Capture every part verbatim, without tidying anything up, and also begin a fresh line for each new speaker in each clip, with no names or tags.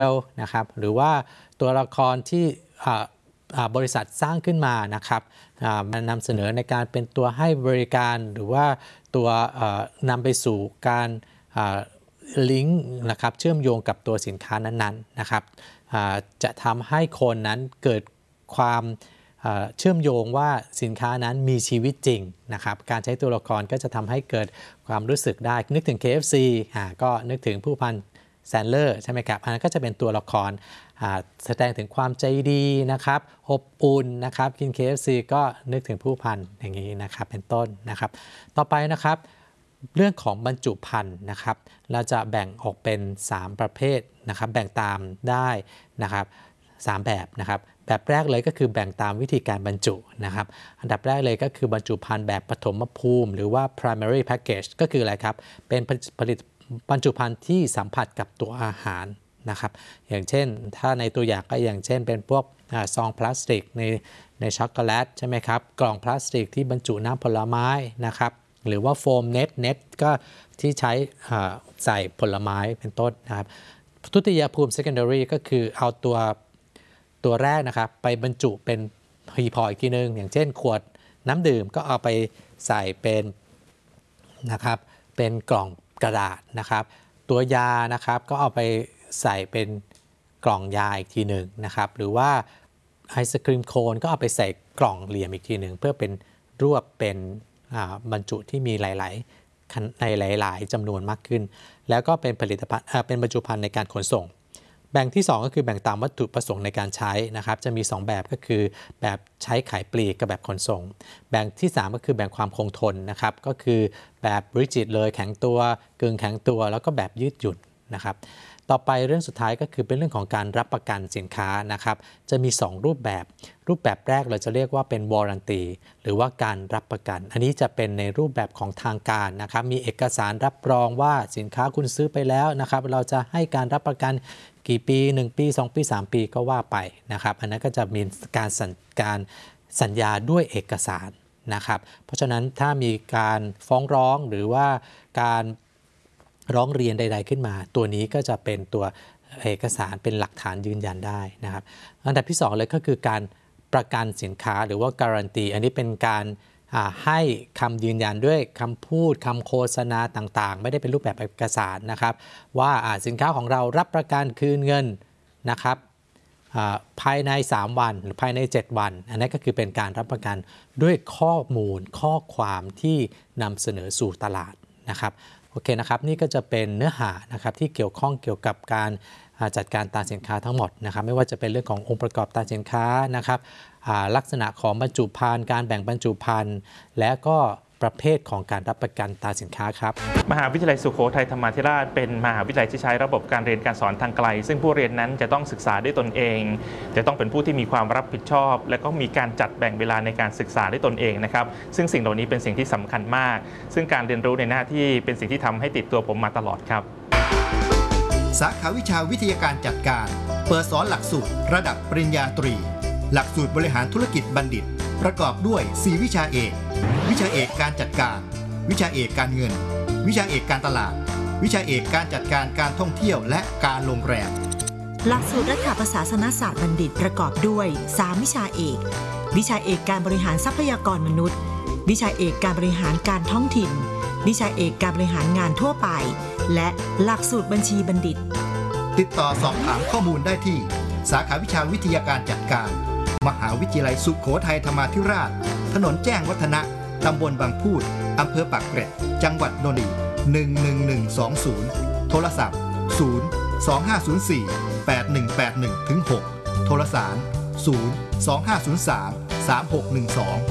นะครับหรือว่าตัวละครที่บริษัทสร้างขึ้นมานะครับมันนำเสนอในการเป็นตัวให้บริการหรือว่าตัวนำไปสู่การลิงก์นะครับเชื่อมโยงกับตัวสินค้านั้นๆนะครับจะทำให้คนนั้นเกิดความเชื่อมโยงว่าสินค้านั้นมีชีวิตจริงนะครับการใช้ตัวละครก็จะทำให้เกิดความรู้สึกได้นึกถึง เค เอฟ ซี อ่าก็นึกถึงผู้พันแซนเลอร์ใช่ไหมครับอันนั้นก็จะเป็นตัวละครแสดงถึงความใจดีนะครับอบอุ่นนะครับกิน เค เอฟ ซี ก็นึกถึงผู้พันอย่างนี้นะครับเป็นต้นนะครับต่อไปนะครับเรื่องของบรรจุภัณฑ์นะครับเราจะแบ่งออกเป็นสามประเภทนะครับแบ่งตามได้นะครับสามแบบนะครับแบบแรกเลยก็คือแบ่งตามวิธีการบรรจุนะครับอันดับแรกเลยก็คือบรรจุภัณฑ์แบบปฐมภูมิหรือว่า primary package ก็คืออะไรครับเป็นผลิตบรรจุภัณฑ์ที่สัมผัสกับตัวอาหารนะครับอย่างเช่นถ้าในตัวอย่างก็อย่างเช่นเป็นพวกซองพลาสติกในในช็อกโกแลตใช่ไหมครับกล่องพลาสติกที่บรรจุน้ำผลไม้นะครับหรือว่าโฟมเน็ตเน็ตก็ที่ใช้ใส่ผลไม้เป็นต้นนะครับทุติยภูมิ secondary ก็คือเอาตัวตัวแรกนะครับไปบรรจุเป็นหีบห่ออีกทีนึงอย่างเช่นขวดน้ำดื่มก็เอาไปใส่เป็นนะครับเป็นกล่องกระดาษนะครับตัวยานะครับก็เอาไปใส่เป็นกล่องยาอีกทีหนึ่งนะครับหรือว่าไอศครีมโคนก็เอาไปใส่กล่องเหลี่ยมอีกทีหนึ่งเพื่อเป็นรวบเป็นบรรจุที่มีหลายๆในหลายๆจำนวนมากขึ้นแล้วก็เป็นผลิตภัณฑ์เป็นบรรจุภัณฑ์ในการขนส่งแบ่งที่สองก็คือแบ่งตามวัตถุประสงค์ในการใช้นะครับจะมีสองแบบก็คือแบบใช้ขายปลีกกับแบบขนส่งแบ่งที่สามก็คือแบ่งความคงทนนะครับก็คือแบบริจิดเลยแข็งตัวกึ่งแข็งตัวแล้วก็แบบยืดหยุ่นนะครับต่อไปเรื่องสุดท้ายก็คือเป็นเรื่องของการรับประกันสินค้านะครับจะมีสองรูปแบบรูปแบบแรกเราจะเรียกว่าเป็น warranty หรือว่าการรับประกันอันนี้จะเป็นในรูปแบบของทางการนะครับมีเอกสารรับรองว่าสินค้าคุณซื้อไปแล้วนะครับเราจะให้การรับประกันกี่ปีหนึ่งปีสองปีสามปีก็ว่าไปนะครับอันนั้นก็จะมีการสัญการสัญญาด้วยเอกสารนะครับเพราะฉะนั้นถ้ามีการฟ้องร้องหรือว่าการร้องเรียนใดๆขึ้นมาตัวนี้ก็จะเป็นตัวเอกสารเป็นหลักฐานยืนยันได้นะครับอันดับที่สองเลยก็คือการประกันสินค้าหรือว่าการันตีอันนี้เป็นการให้คำยืนยันด้วยคำพูดคำโฆษณาต่างๆไม่ได้เป็นรูปแบบเอกสารนะครับว่าสินค้าของเรารับประกันคืนเงินนะครับภายในสามวันหรือภายในเจ็ดวันอันนี้ก็คือเป็นการรับประกันด้วยข้อมูลข้อความที่นำเสนอสู่ตลาดนะครับโอเคนะครับนี่ก็จะเป็นเนื้อหานะครับที่เกี่ยวข้องเกี่ยวกับการจัดการตราสินค้าทั้งหมดนะครับไม่ว่าจะเป็นเรื่องขององค์ประกอบตราสินค้านะครับลักษณะของบรรจุภัณฑ์การแบ่งบรรจุภัณฑ์และก็ประเภทของการรับประกันตราสินค้าครับ
มหาวิทยาลัยสุโขทัยธรรมาธิราชเป็นมหาวิทยาลัยที่ใช้ระบบการเรียนการสอนทางไกลซึ่งผู้เรียนนั้นจะต้องศึกษาด้วยตนเองจะต้องเป็นผู้ที่มีความรับผิดชอบและก็มีการจัดแบ่งเวลาในการศึกษาด้วยตนเองนะครับซึ่งสิ่งเหล่านี้เป็นสิ่งที่สำคัญมากซึ่งการเรียนรู้ในหน้าที่เป็นสิ่งที่ทำให้ติดตัวผมมาตลอดครับ
สาขาวิชาวิทยาการจัดการเปิดสอนหลักสูตรระดับปริญญาตรีหลักสูตรบริหารธุรกิจบัณฑิตประกอบด้วยสี่วิชาเอกวิชาเอกการจัดการวิชาเอกการเงินวิชาเอกการตลาดวิชาเอกการจัดการการท่องเที่ยวและการโรงแรม
หลักสูตรรัฐประศาสนศาสตร์บัณฑิตประกอบด้วยสามวิชาเอกวิชาเอกการบริหารทรัพยากรมนุษย์วิชาเอกการบริหารการท้องถิ่นวิชาเอกการบริหารงานทั่วไปและหลักสูตรบัญชีบัณฑิต
ติดต่อสอบถามข้อมูลได้ที่สาขาวิชาวิทยาการจัดการมหาวิทยาลัยสุโขทัยธรรมาธิราชถนนแจ้งวัฒนะตำบลบางพูดอำเภอปากเกร็ดจังหวัดนนทบุรีหนึ่งหนึ่งหนึ่งสองศูนย์โทรศัพท์ศูนย์ สอง ห้า ศูนย์ สี่ แปด หนึ่ง แปด หนึ่ง ถึง หกโทรสารศูนย์ สอง ห้า ศูนย์ สาม สาม หก หนึ่ง สอง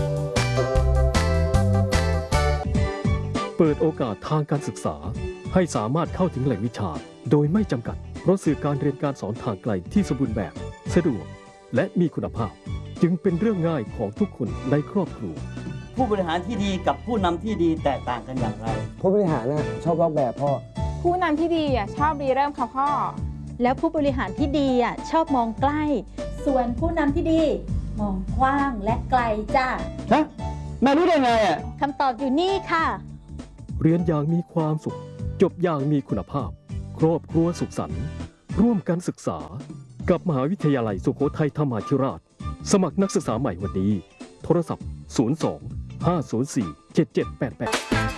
เปิดโอกาสทางการศึกษาให้สามารถเข้าถึงแหล่งวิชาโดยไม่จำกัดเพราะสื่อการเรียนการสอนทางไกลที่สมบูรณ์แบบสะดวกและมีคุณภาพจึงเป็นเรื่องง่ายของทุกคนในครอบครัว
ผู้บริหารที่ดีกับผู้นำที่ดีแตกต่างกันอย่างไร
ผู้บริหารนะชอบลอกแบบพ่อ
ผู้นำที่ดีอ่ะชอบรีเริ่มค่ะพ่อ
แล้วผู้บริหารที่ดีอ่ะชอบมองใกล้ส่วนผู้นำที่ดีมองกว้างและไกลจ้า
ฮะแม่รู้ได้ไงอ่ะ
คำตอบอยู่นี่ค่ะ
เรียนอย่างมีความสุขจบอย่างมีคุณภาพครอบครัวสุขสันต์ร่วมกันศึกษากับมหาวิทยาลัยสุโขทัยธรรมาธิราชสมัครนักศึกษาใหม่วันนี้โทรศัพท์ศูนย์ สอง ห้า ศูนย์ สี่ เจ็ด เจ็ด แปด แปด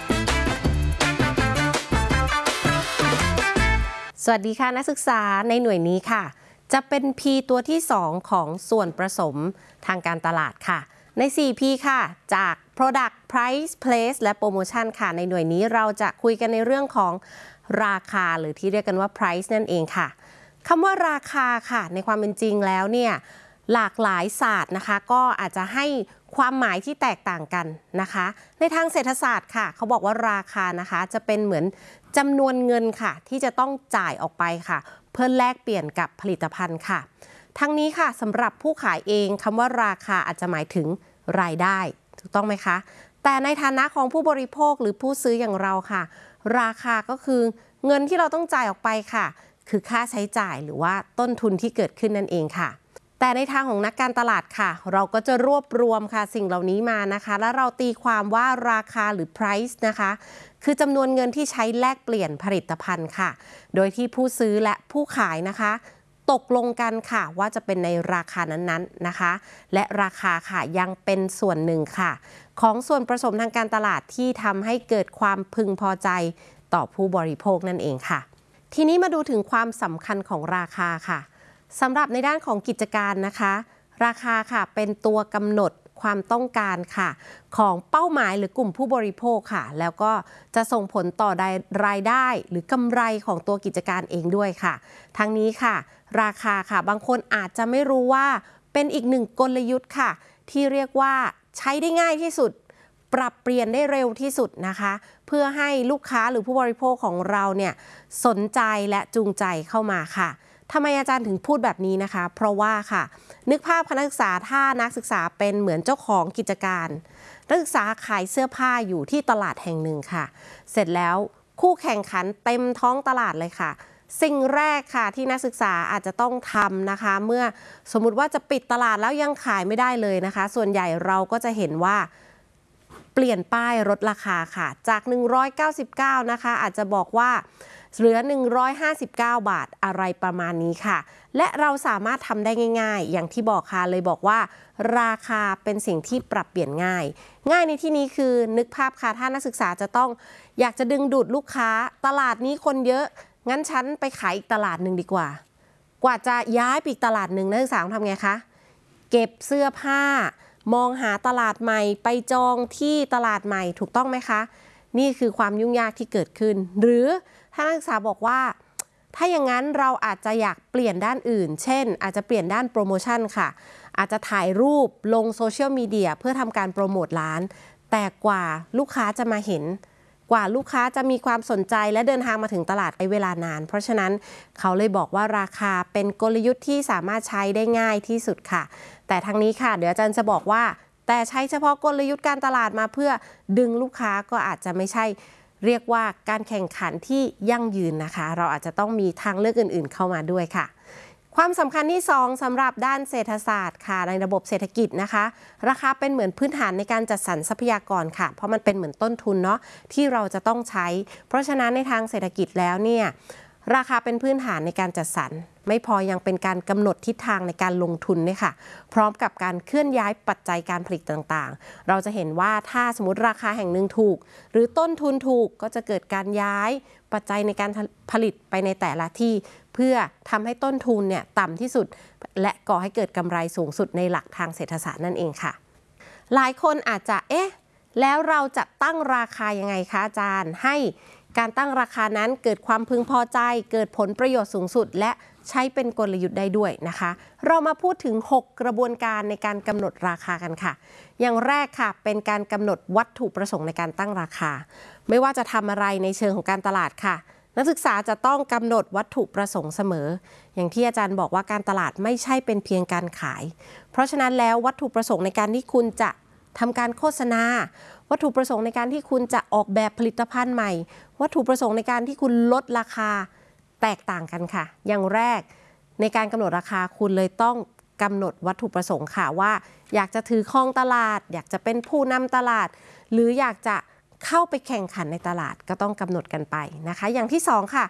สวัสดีค่ะนักศึกษาในหน่วยนี้ค่ะจะเป็น P ตัวที่สองของส่วนผสมทางการตลาดค่ะใน สี่ พี ค่ะจาก Product Price Place และ Promotion ค่ะในหน่วยนี้เราจะคุยกันในเรื่องของราคาหรือที่เรียกกันว่า Price นั่นเองค่ะคำว่าราคาค่ะในความเป็นจริงแล้วเนี่ยหลากหลายศาสตร์นะคะก็อาจจะให้ความหมายที่แตกต่างกันนะคะในทางเศรษฐศาสตร์ค่ะเขาบอกว่าราคานะคะจะเป็นเหมือนจำนวนเงินค่ะที่จะต้องจ่ายออกไปค่ะเพื่อแลกเปลี่ยนกับผลิตภัณฑ์ค่ะทั้งนี้ค่ะสำหรับผู้ขายเองคำว่าราคาอาจจะหมายถึงรายได้ถูกต้องไหมคะแต่ในฐานะของผู้บริโภคหรือผู้ซื้ออย่างเราค่ะราคาก็คือเงินที่เราต้องจ่ายออกไปค่ะคือค่าใช้จ่ายหรือว่าต้นทุนที่เกิดขึ้นนั่นเองค่ะแต่ในทางของนักการตลาดค่ะเราก็จะรวบรวมค่ะสิ่งเหล่านี้มานะคะแล้วเราตีความว่าราคาหรือ price นะคะคือจำนวนเงินที่ใช้แลกเปลี่ยนผลิตภัณฑ์ค่ะโดยที่ผู้ซื้อและผู้ขายนะคะตกลงกันค่ะว่าจะเป็นในราคานั้นๆนะคะและราคาค่ะยังเป็นส่วนหนึ่งค่ะของส่วนผสมทางการตลาดที่ทำให้เกิดความพึงพอใจต่อผู้บริโภคนั่นเองค่ะทีนี้มาดูถึงความสำคัญของราคาค่ะสำหรับในด้านของกิจการนะคะราคาค่ะเป็นตัวกำหนดความต้องการค่ะของเป้าหมายหรือกลุ่มผู้บริโภคค่ะแล้วก็จะส่งผลต่อรายได้หรือกำไรของตัวกิจการเองด้วยค่ะทั้งนี้ค่ะราคาค่ะบางคนอาจจะไม่รู้ว่าเป็นอีกหนึ่งกลยุทธ์ค่ะที่เรียกว่าใช้ได้ง่ายที่สุดปรับเปลี่ยนได้เร็วที่สุดนะคะเพื่อให้ลูกค้าหรือผู้บริโภคของเราเนี่ยสนใจและจูงใจเข้ามาค่ะทำไมอาจารย์ถึงพูดแบบนี้นะคะเพราะว่าค่ะนึกภาพนักศึกษาถ้านักศึกษาเป็นเหมือนเจ้าของกิจการนักศึกษาขายเสื้อผ้าอยู่ที่ตลาดแห่งหนึ่งค่ะเสร็จแล้วคู่แข่งขันเต็มท้องตลาดเลยค่ะสิ่งแรกค่ะที่นักศึกษาอาจจะต้องทำนะคะเมื่อสมมุติว่าจะปิดตลาดแล้วยังขายไม่ได้เลยนะคะส่วนใหญ่เราก็จะเห็นว่าเปลี่ยนป้ายลดราคาค่ะจากหนึ่งร้อยเก้าสิบเก้านะคะอาจจะบอกว่าเหลือหนึ่งร้อยห้าสิบเก้าบาทอะไรประมาณนี้ค่ะและเราสามารถทำได้ง่ายๆอย่างที่บอกค่ะเลยบอกว่าราคาเป็นสิ่งที่ปรับเปลี่ยนง่ายง่ายในที่นี้คือนึกภาพค่ะถ้านักศึกษาจะต้องอยากจะดึงดูดลูกค้าตลาดนี้คนเยอะงั้นฉันไปขายอีกตลาดหนึ่งดีกว่ากว่าจะย้ายไปอีกตลาดหนึ่งนักศึกษาทำไงคะเก็บเสื้อผ้ามองหาตลาดใหม่ไปจองที่ตลาดใหม่ถูกต้องไหมคะนี่คือความยุ่งยากที่เกิดขึ้นหรือถ้านักศึกษาบอกว่าถ้าอย่างนั้นเราอาจจะอยากเปลี่ยนด้านอื่นเช่นอาจจะเปลี่ยนด้านโปรโมชั่นค่ะอาจจะถ่ายรูปลงโซเชียลมีเดียเพื่อทำการโปรโมทร้านแต่กว่าลูกค้าจะมาเห็นกว่าลูกค้าจะมีความสนใจและเดินทางมาถึงตลาดใช้เวลานานเพราะฉะนั้นเขาเลยบอกว่าราคาเป็นกลยุทธ์ที่สามารถใช้ได้ง่ายที่สุดค่ะแต่ทั้งนี้ค่ะเดี๋ยวอาจารย์จะบอกว่าแต่ใช้เฉพาะกลยุทธ์การตลาดมาเพื่อดึงลูกค้าก็อาจจะไม่ใช่เรียกว่าการแข่งขันที่ยั่งยืนนะคะเราอาจจะต้องมีทางเลือกอื่นๆเข้ามาด้วยค่ะความสำคัญที่สองสำหรับด้านเศรษฐศาสตร์ค่ะในระบบเศรษฐกิจนะคะราคาเป็นเหมือนพื้นฐานในการจัดสรรทรัพยากรค่ะเพราะมันเป็นเหมือนต้นทุนเนาะที่เราจะต้องใช้เพราะฉะนั้นในทางเศรษฐกิจแล้วเนี่ยราคาเป็นพื้นฐานในการจัดสรรไม่พอยังเป็นการกำหนดทิศทางในการลงทุนด้วยค่ะพร้อมกับการเคลื่อนย้ายปัจจัยการผลิตต่างๆเราจะเห็นว่าถ้าสมมติราคาแห่งหนึ่งถูกหรือต้นทุนถูกก็จะเกิดการย้ายปัจจัยในการผลิตไปในแต่ละที่เพื่อทำให้ต้นทุนเนี่ยต่ำที่สุดและก่อให้เกิดกำไรสูงสุดในหลักทางเศรษฐศาสตร์นั่นเองค่ะหลายคนอาจจะเอ๊ะแล้วเราจะตั้งราคายังไงคะอาจารย์ให้การตั้งราคานั้นเกิดความพึงพอใจเกิดผลประโยชน์สูงสุดและใช้เป็นกลยุทธ์ได้ด้วยนะคะเรามาพูดถึงหกกระบวนการในการกำหนดราคากันค่ะอย่างแรกค่ะเป็นการกำหนดวัตถุประสงค์ในการตั้งราคาไม่ว่าจะทำอะไรในเชิงของการตลาดค่ะนักศึกษาจะต้องกำหนดวัตถุประสงค์เสมออย่างที่อาจารย์บอกว่าการตลาดไม่ใช่เป็นเพียงการขายเพราะฉะนั้นแล้ววัตถุประสงค์ในการที่คุณจะทำการโฆษณาวัตถุประสงค์ในการที่คุณจะออกแบบผลิตภัณฑ์ใหม่วัตถุประสงค์ในการที่คุณลดราคาแตกต่างกันค่ะอย่างแรกในการกำหนดราคาคุณเลยต้องกำหนดวัตถุประสงค์ค่ะว่าอยากจะถือครองตลาดอยากจะเป็นผู้นำตลาดหรืออยากจะเข้าไปแข่งขันในตลาดก็ต้องกำหนดกันไปนะคะอย่างที่สองค่ะ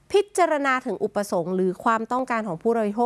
พิจารณาถึงอุปสงค์หรือความต้องการของผู้บริโภค